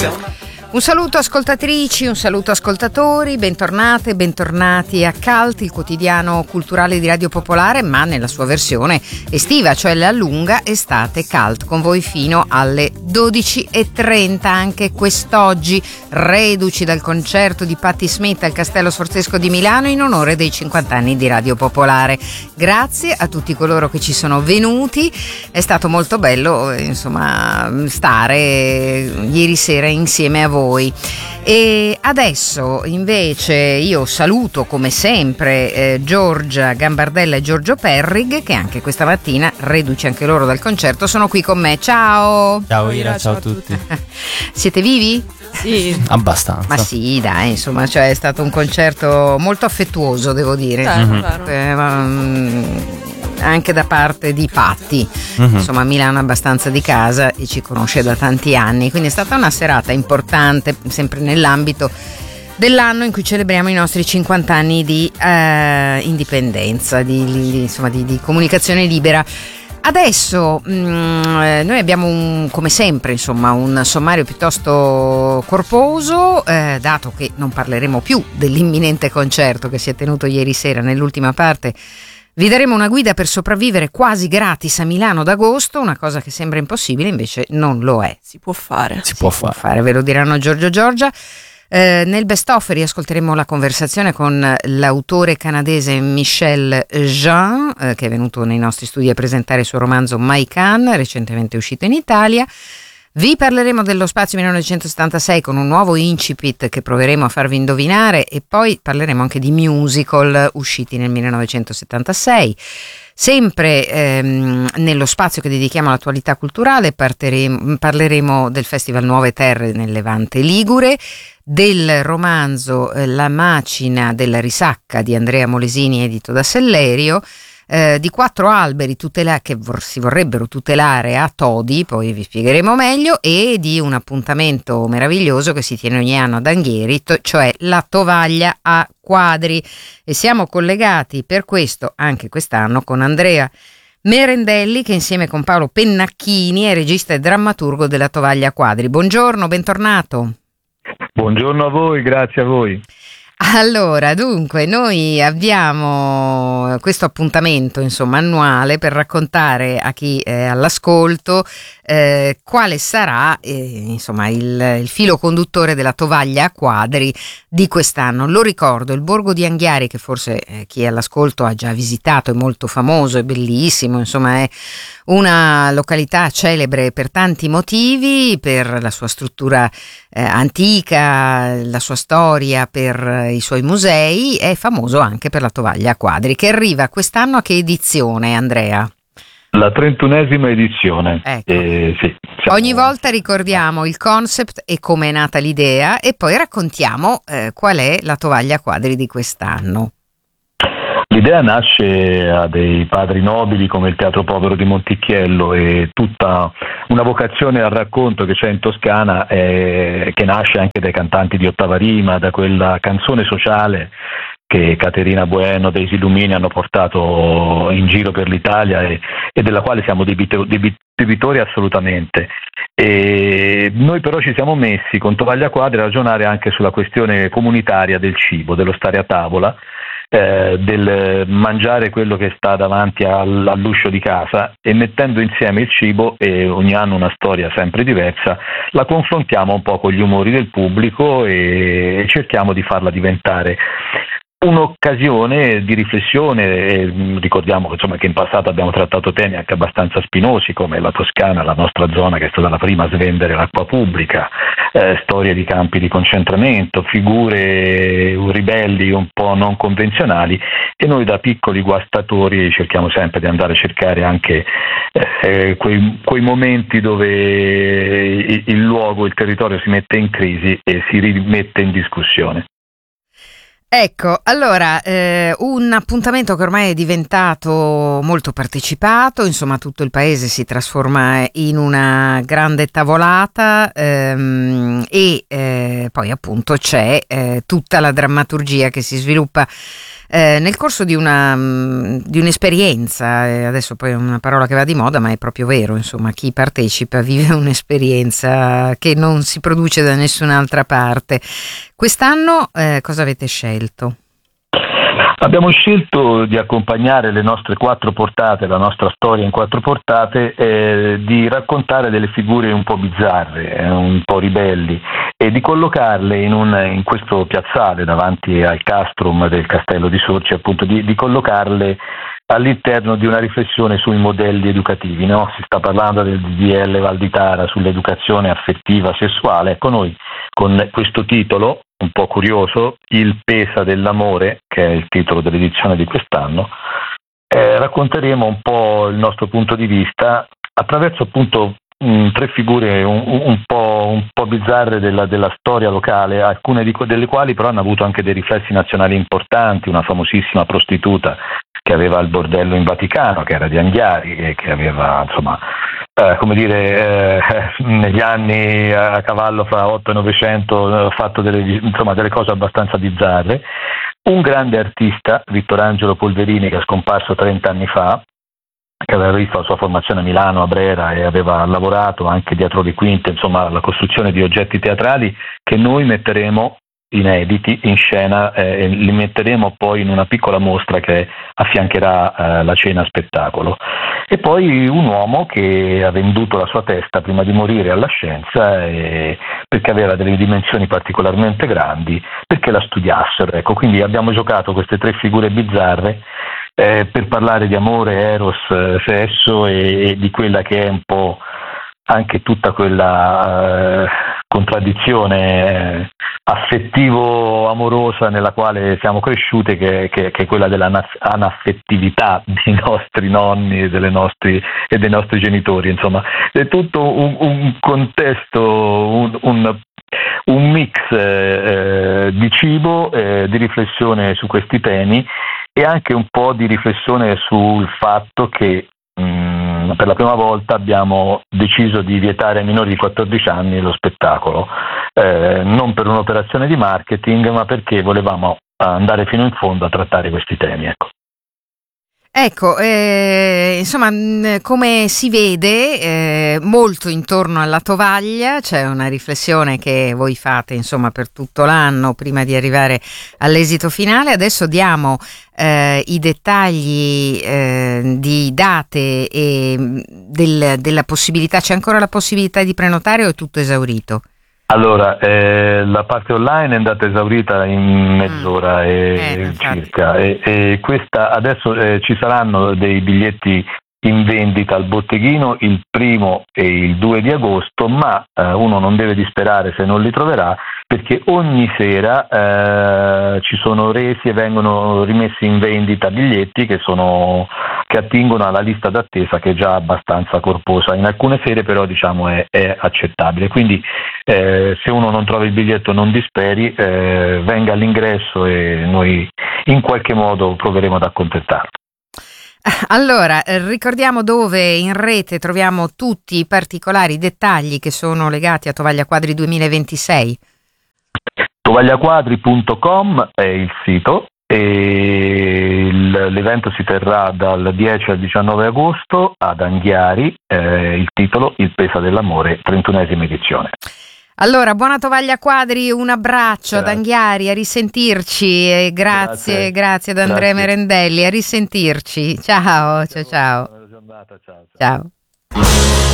Un saluto ascoltatrici, un saluto ascoltatori, bentornate, bentornati a Cult, il quotidiano culturale di Radio Popolare, ma nella sua versione estiva, cioè la lunga estate Cult, con voi fino alle 12:30 anche quest'oggi, reduci dal concerto di Patti Smith al Castello Sforzesco di Milano in onore dei 50 anni di Radio Popolare. Grazie a tutti coloro che ci sono venuti, è stato molto bello, insomma, stare ieri sera insieme a voi. E adesso invece io saluto come sempre Giorgia Gambardella e Giorgio Perrig, che anche questa mattina, reduci anche loro dal concerto, sono qui con me. Ciao! Ciao Ira, ciao a tutti. Siete vivi? Sì, abbastanza. Ma sì, dai, insomma, cioè è stato un concerto molto affettuoso, devo dire. Anche da parte di Patti, insomma Milano è abbastanza di casa e ci conosce da tanti anni, quindi è stata una serata importante, sempre nell'ambito dell'anno in cui celebriamo i nostri 50 anni di indipendenza, di comunicazione libera. Adesso noi abbiamo come sempre, insomma, un sommario piuttosto corposo, dato che non parleremo più dell'imminente concerto che si è tenuto ieri sera. Nell'ultima parte vi daremo una guida per sopravvivere quasi gratis a Milano d'agosto, una cosa che sembra impossibile, invece non lo è. Si può fare. Si può fare, ve lo diranno Giorgio e Giorgia. Nel best-of riascolteremo la conversazione con l'autore canadese Michel Jean, che è venuto nei nostri studi a presentare il suo romanzo My Can, recentemente uscito in Italia. Vi parleremo dello Spazio 1976 con un nuovo incipit che proveremo a farvi indovinare, e poi parleremo anche di musical usciti nel 1976. Sempre nello spazio che dedichiamo all'attualità culturale parleremo del Festival Nuove Terre nel Levante Ligure, del romanzo La macina della risacca di Andrea Molesini edito da Sellerio, di 4 alberi che si vorrebbero tutelare a Todi, poi vi spiegheremo meglio, e di un appuntamento meraviglioso che si tiene ogni anno ad Anghieri, cioè la tovaglia a quadri, e siamo collegati per questo anche quest'anno con Andrea Merendelli, che insieme con Paolo Pennacchini è regista e drammaturgo della tovaglia a quadri. Buongiorno, bentornato. Buongiorno a voi, grazie a voi. Allora, dunque, noi abbiamo questo appuntamento, insomma, annuale per raccontare a chi è all'ascolto quale sarà, insomma, il filo conduttore della tovaglia a quadri di quest'anno. Lo ricordo, il Borgo di Anghiari, che forse chi è all'ascolto ha già visitato, è molto famoso, è bellissimo, insomma, è una località celebre per tanti motivi, per la sua struttura antica, la sua storia, per i suoi musei, è famoso anche per la tovaglia a quadri, che arriva quest'anno a che edizione, Andrea? La 31esima edizione. Ecco. Sì, ogni volta ricordiamo il concept e come è nata l'idea, e poi raccontiamo qual è la tovaglia a quadri di quest'anno. L'idea nasce a dei padri nobili come il Teatro Povero di Monticchiello e tutta una vocazione al racconto che c'è in Toscana, che nasce anche dai cantanti di ottava rima, da quella canzone sociale che Caterina Bueno, Daisy Lumini hanno portato in giro per l'Italia e della quale siamo debitori assolutamente. E noi però ci siamo messi con Tovaglia Quadri a ragionare anche sulla questione comunitaria del cibo, dello stare a tavola, del mangiare quello che sta davanti all'uscio di casa, e mettendo insieme il cibo e ogni anno una storia sempre diversa, la confrontiamo un po' con gli umori del pubblico e cerchiamo di farla diventare un'occasione di riflessione. Ricordiamo che in passato abbiamo trattato temi anche abbastanza spinosi come la Toscana, la nostra zona che è stata la prima a svendere l'acqua pubblica, storie di campi di concentramento, figure ribelli un po' non convenzionali, e noi da piccoli guastatori cerchiamo sempre di andare a cercare anche quei momenti dove il luogo, il territorio si mette in crisi e si rimette in discussione. Ecco, allora, un appuntamento che ormai è diventato molto partecipato, insomma tutto il paese si trasforma in una grande tavolata, e poi appunto c'è tutta la drammaturgia che si sviluppa nel corso di un'esperienza, adesso poi è una parola che va di moda, ma è proprio vero, insomma, chi partecipa vive un'esperienza che non si produce da nessun'altra parte. Quest'anno cosa avete scelto? Abbiamo scelto di accompagnare le nostre 4 portate, la nostra storia in 4 portate, di raccontare delle figure un po' bizzarre, un po' ribelli, e di collocarle in questo piazzale davanti al castrum del Castello di Sorci, appunto di collocarle all'interno di una riflessione sui modelli educativi, no? Si sta parlando del DDL Valditara sull'educazione affettiva sessuale. Ecco, noi con questo titolo un po' curioso, Il pesa dell'amore, che è il titolo dell'edizione di quest'anno, racconteremo un po' il nostro punto di vista attraverso appunto 3 figure un po' bizzarre della storia locale, alcune delle quali però hanno avuto anche dei riflessi nazionali importanti. Una famosissima prostituta che aveva il bordello in Vaticano, che era di Anghiari, e che aveva, insomma, negli anni a cavallo fra 8 e 900 fatto delle cose abbastanza bizzarre. Un grande artista, Vittorangelo Polverini, che è scomparso 30 anni fa, che aveva visto la sua formazione a Milano, a Brera, e aveva lavorato anche dietro le quinte, insomma, alla costruzione di oggetti teatrali che noi metteremo inediti in scena, e li metteremo poi in una piccola mostra che affiancherà la cena spettacolo. E poi un uomo che ha venduto la sua testa prima di morire alla scienza, perché aveva delle dimensioni particolarmente grandi, perché la studiassero. Ecco, quindi abbiamo giocato queste 3 figure bizzarre per parlare di amore, eros, sesso, e di quella che è un po' anche tutta quella contraddizione affettivo-amorosa nella quale siamo cresciuti, che è quella dell'anaffettività dei nostri nonni e dei nostri genitori. Insomma, è tutto un contesto, un mix di cibo, di riflessione su questi temi, e anche un po' di riflessione sul fatto che per la prima volta abbiamo deciso di vietare ai minori di 14 anni lo spettacolo, non per un'operazione di marketing, ma perché volevamo andare fino in fondo a trattare questi temi. Ecco, insomma, come si vede, molto intorno alla tovaglia. C'è una riflessione che voi fate, insomma, per tutto l'anno prima di arrivare all'esito finale. Adesso diamo i dettagli di date e della possibilità. C'è ancora la possibilità di prenotare o è tutto esaurito? Allora, la parte online è andata esaurita in mezz'ora circa, e questa adesso ci saranno dei biglietti in vendita al botteghino il 1° e il 2 di agosto, ma uno non deve disperare se non li troverà, perché ogni sera ci sono resi e vengono rimessi in vendita biglietti che attingono alla lista d'attesa, che è già abbastanza corposa. In alcune sere però, diciamo, è accettabile. Quindi se uno non trova il biglietto non disperi, venga all'ingresso e noi in qualche modo proveremo ad accontentarlo. Allora, ricordiamo dove in rete troviamo tutti i particolari dettagli che sono legati a Tovaglia Quadri 2026. Tovagliaquadri.com è il sito, e l'evento si terrà dal 10 al 19 agosto ad Anghiari, il titolo Il pesa dell'amore, 31esima edizione. Allora, buona Tovaglia Quadri, un abbraccio ad Anghiari, a risentirci, e grazie ad Andrea Merendelli, a risentirci. Ciao. Buona giornata, ciao. Ciao.